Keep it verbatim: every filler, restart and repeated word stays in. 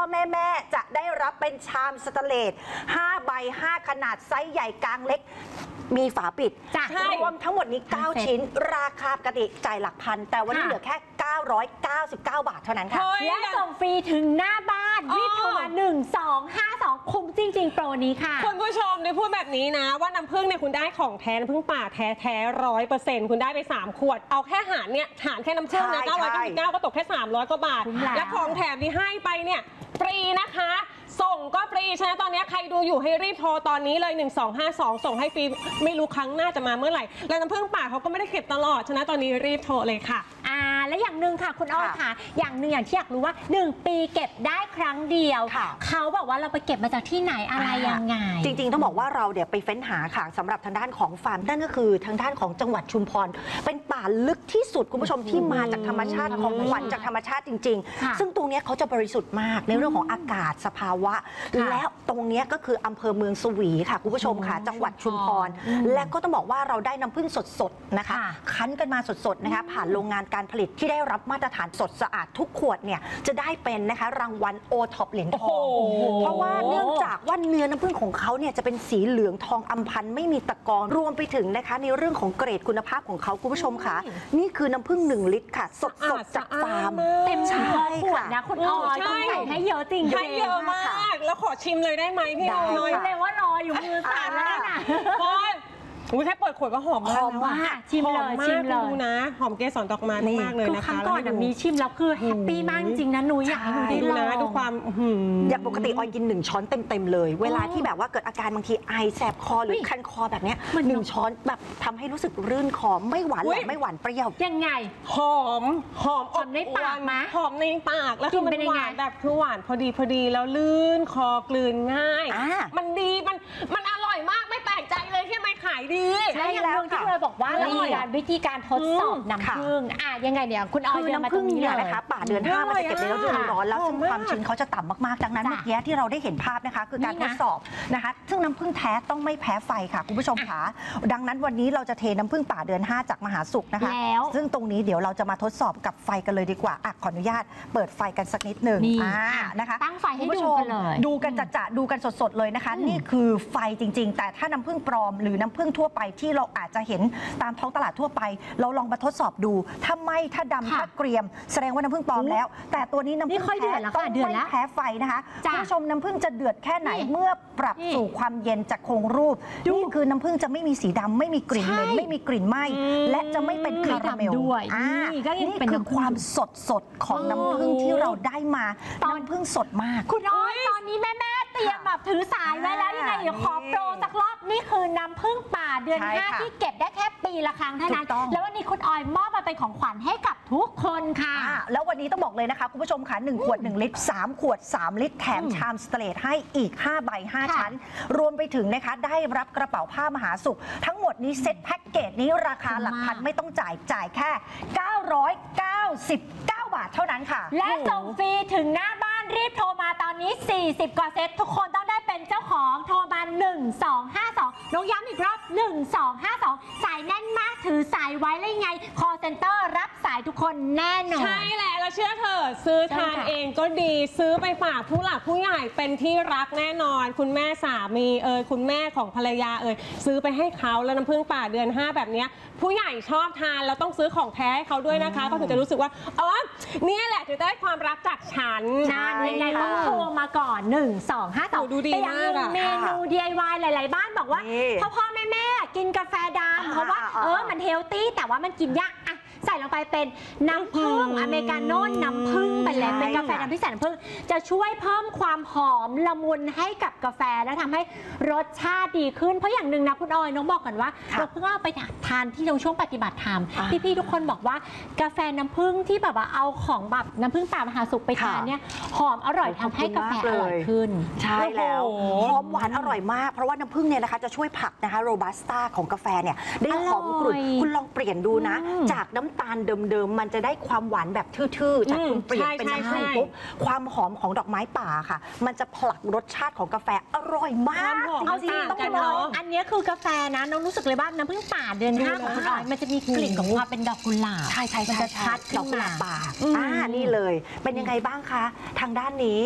แม่แม่จะได้รับเป็นชามสแตนเลสห้าใบห้าขนาดไซส์ใหญ่กลางเล็กมีฝาปิดรวมทั้งหมดนี้เก้าชิ้นราคาปกติจ่ายหลักพันแต่วันนี้เหลือแค่เก้าร้อยเก้าสิบเก้าบาทเท่านั้นค่ะและส่งฟรีถึงหน้าบ้านรีบโทรมาหนึ่งสองห้าสองคุ้มจริงๆโปรนี้ค่ะคุณผู้ชมได้พูดแบบนี้นะว่าน้ำผึ้งเนี่ยคุณได้ของแท้น้ำผึ้งป่าแท้แท้ร้อยเปอร์เซ็นต์คุณได้ไปสามขวดเอาแค่หารเนี่ยหารแค่น้ำผึ้งนะเก้าร้อยเก้าสิบเก้าก็ตกแค่สามร้อยกว่าบาทและของแถมที่ให้ไปเนี่ยฟรีนะคะส่งก็ฟรีฉะนั้นตอนนี้ใครดูอยู่ให้รีบโทรตอนนี้เลยหนึ่งสองห้าสองส่งให้ฟรีไม่รู้ครั้งหน้าจะมาเมื่อไหร่และน้ำผึ้งป่าเขาก็ไม่ได้เก็บตลอดฉะนั้นตอนนี้รีบโทรเลยค่ะอ่าและอย่างหนึ่งค่ะคุณอ้อยค่ะอย่างหนึ่งอย่างที่อยากรู้ว่าหนึ่งปีเก็บได้ครั้งเดียวเขาบอกว่าเราไปเก็บมาจากที่ไหนอะไรยังไงจริงๆต้องบอกว่าเราเดี๋ยวไปเฟ้นหาค่ะสำหรับทางด้านของฟาร์มนั่นก็คือทางด้านของจังหวัดชุมพรเป็นป่าลึกที่สุดคุณผู้ชมที่มาจากธรรมชาติของขวัญจากธรรมชาติจริงๆซึ่งตรงนี้เขาจะบริสุทธิ์มากในเรื่องของอากาศสภาวะและตรงนี้ก็คืออำเภอเมืองสวีค่ะคุณผู้ชมค่ะจังหวัดชุมพรและก็ต้องบอกว่าเราได้น้ำผึ้งสดๆนะคะคั้นกันมาสดๆนะคะผ่านโรงงานการผลิตที่ได้รับมาตรฐานสดสะอาดทุกขวดเนี่ยจะได้เป็นนะคะรางวัลโอท็อปเหรียญทองเพราะว่าเนื่องจากว่าเนื้อน้ำผึ้งของเขาเนี่ยจะเป็นสีเหลืองทองอำพันไม่มีตะกอนรวมไปถึงนะคะในเรื่องของเกรดคุณภาพของเขาคุณผู้ชมค่ะนี่คือน้ำผึ้งหนึ่งลิตรค่ะสดๆจากฟาร์มเต็มขวดนะคุณอ้อยต้องใส่ให้เยอะจริงให้เยอะมากแล้วขอชิมเลยได้ไหมพี่อ้อยเลยว่ารออยู่มือสั่นแล้วนะอุ้ยแค่เปิดขวดก็หอมมากแล้วว่าชิมเลยชิมเลยนะหอมเกสรดอกไม้มากเลยนะคะครั้งก่อนมีชิมแล้วคือแฮปปี้มากจริงนะนุ้ยอยากให้ดูได้ลองดูความอย่างปกติออยกินหนึ่งช้อนเต็มๆเลยเวลาที่แบบว่าเกิดอาการบางทีไอแสบคอหรือคันคอแบบนี้หนึ่งช้อนแบบทำให้รู้สึกรื่นคอไม่หวานหรือไม่หวานเปรี้ยวยังไงหอมหอมหอมในปากไหมหอมในปากแล้วคือมันหวานแบบคือหวานพอดีพอดีแล้วลื่นคอกลืนง่ายมันดีมันมันอร่อยมากไม่แปลกใจเลยที่ไม่ขายดีใช่แล้วที่เลยบอกว่าเรามีการวิธีการทดสอบน้ำผึ้งอ่ะยังไงเนี่ยคุณออยเดินมาตรงนี้เลยนะคะป่าเดือนห้ามันจะเก็บในฤดูร้อนแล้วซึ่งความชื้นเขาจะต่ำมากๆดังนั้นเมื่อกี้ที่เราได้เห็นภาพนะคะคือการทดสอบนะคะซึ่งน้ำผึ้งแท้ต้องไม่แพ้ไฟค่ะคุณผู้ชมค่ะดังนั้นวันนี้เราจะเทน้ำผึ้งป่าเดือนห้าจากมหาสุขนะคะซึ่งตรงนี้เดี๋ยวเราจะมาทดสอบกับไฟกันเลยดีกว่าอ่ะขออนุญาตเปิดไฟกันสักนิดหนึ่งอ่านะคะตั้งไฟให้ดูกันเลยดูกันจะๆดูกันสดๆเลยนะคะนี่คือไฟจริงๆแต่ถ้าน้ำผึ้งปลอมหรือน้ำผึ้งทั่วไปที่เราอาจจะเห็นตามท้องตลาดทั่วไปเราลองมาทดสอบดูถ้าไหม้ถ้าดำถ้าเกรียมแสดงว่าน้ำผึ้งปลอมแล้วแต่ตัวนี้น้ำผึ้งแท้ต้องไม่แพ้ไฟนะคะคุณผู้ชมน้ำผึ้งจะเดือดแค่ไหนเมื่อปรับสู่ความเย็นจะคงรูปนี่คือน้ำผึ้งจะไม่มีสีดำไม่มีกลิ่นเหม็นไม่มีกลิ่นไหม้และจะไม่เป็นคาราเมลด้วยนี่คือความสดสดของน้ำผึ้งที่เราได้มาน้ำผึ้งสดมากคุณอ้อยตอนนี้แม่แม่เตรียมแบบถือสายไว้แล้วยังไงเดี๋ยวขอโปรสักรอบนี่คือน้ำผึ้งป่าเดือนห้าที่เก็บได้แค่ปีละครั้งเท่านั้นแล้ววันนี้คุณออยมอบมาเป็นของขวัญให้กับทุกคนค่ะแล้ววันนี้ต้องบอกเลยนะคะคุณผู้ชมค่ะหนึ่งขวดหนึ่งลิตรสามขวดสามลิตรแถมชามสเตรทให้อีกห้าใบห้าชั้นรวมไปถึงนะคะได้รับกระเป๋าผ้ามหาสุขทั้งหมดนี้เซ็ตแพ็กเกจนี้ราคาหลักพันไม่ต้องจ่ายจ่ายแค่เก้าร้อยเก้าสิบเก้าบาทเท่านั้นค่ะและส่งฟรีถึงหน้าบ้านรีบโทรมาตอนนี้สี่สิบกว่าเซ็ตทุกคนต้องได้เป็นเจ้าของโทรมาหนึ่งสองห้าสองน้องย้ำอีกรอบหนึ่งสองห้าสองสายแน่นมากถือสายไว้เลยไง call center รับสายทุกคนแน่นอนใช่แหละแล้วเชื่อเถอะซื้อทานเองก็ดีซื้อไปฝากผู้หลักผู้ใหญ่เป็นที่รักแน่นอนคุณแม่สามีเอ่ยคุณแม่ของภรรยาเอ่ยซื้อไปให้เขาแล้วน้ำผึ้งป่าเดือนห้าแบบนี้ผู้ใหญ่ชอบทานแล้วต้องซื้อของแท้ให้เขาด้วยนะคะเขาถึงจะรู้สึกว่าอ๋อเนี่ยแหละถึงได้ความรักจากฉันนั่นยังไงต้องโทรมาก่อนหนึ่งสองห้าสองดูดีมากอะเมนู ดี ไอ วาย หลายๆบ้านบอกว่าพ่อพ่อแม่แม่กินกาแฟดำเพราะว่าเออมันเฮลตี้แต่ว่ามันกินยากอะใส่ลงไปเป็นน้ำผึ้งอเมริกาโน่น้ำผึ้งไปแล้วเป็นกาแฟดำที่ใส่น้ำผึ้งจะช่วยเพิ่มความหอมละมุนให้กับกาแฟและทำให้รสชาติดีขึ้นเพราะอย่างหนึ่งนะคุณออยน้องบอกก่อนว่าเราเพิ่งเอาไปทานที่ช่วงปฏิบัติธรรมพี่ๆทุกคนบอกว่ากาแฟน้ำผึ้งที่แบบว่าเอาของแบบน้ำผึ้งป่ามหาสุขไปทานเนี่ยหอมอร่อยทำให้กาแฟอร่อยขึ้นใช่แล้วหอมหวานอร่อยมากเพราะว่าน้ำผึ้งเนี่ยนะคะจะช่วยผลักนะคะโรบัสต้าของกาแฟเนี่ยได้หอมกรุ่นคุณลองเปลี่ยนดูนะจากน้ำตาลเดิมๆมันจะได้ความหวานแบบทื่อๆจากคุณเปลี่ยนเป็นน้ำผึ้งปุ๊บความหอมของดอกไม้ป่าค่ะมันจะผลักรสชาติของกาแฟอร่อยมากจริงๆต้องลองอันนี้คือกาแฟนะน้องรู้สึกเลยว่าน้ำผึ้งป่าเดือนห้าของคุณออยมันจะมีกลิ่นของความเป็นดอกกุหลาบใช่ใช่มันจะชัดดอกกุหลาบป่าอ่านี่เลยเป็นยังไงบ้างคะทางด้านนี้